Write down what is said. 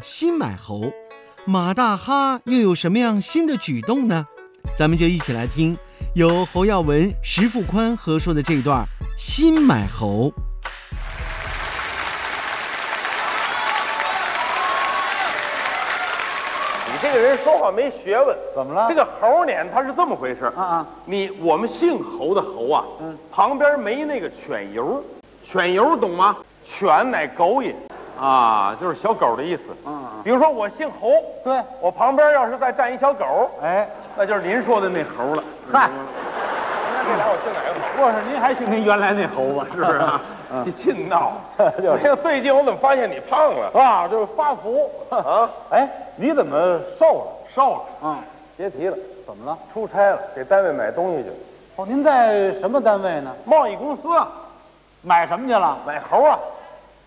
新买猴，马大哈又有什么样新的举动呢？咱们就一起来听由侯耀文、石富宽合说的这段新买猴。 你这个人说话没学问， 怎么了？ 这个猴撵它是这么回事我们姓侯的侯啊，旁边没那个犬油，犬油懂吗？犬乃狗也，啊，就是小狗的意思。比如说我姓侯， 对， 我旁边要是再站一小狗， 哎， 那就是您说的那猴了。 嗨， 那这俩我姓哪个猴？ 我说您还姓您原来那猴吧？ 是不是啊？你净闹！ 就是哎呀，最近我怎么发现你胖了啊，就是发福啊？ 哎，你怎么瘦了？ 瘦了。 别提了，怎么了？ 出差了，给单位买东西去。 哦，您在什么单位呢？ 贸易公司啊， 买什么去了？ 买猴啊。